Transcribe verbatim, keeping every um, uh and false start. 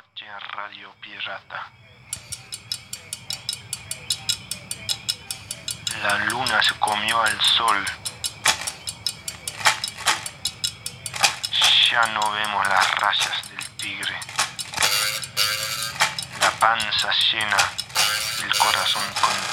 noche Radio Pirata. La luna se comió al sol. Ya no vemos las rayas del tigre. La panza llena, el corazón contento.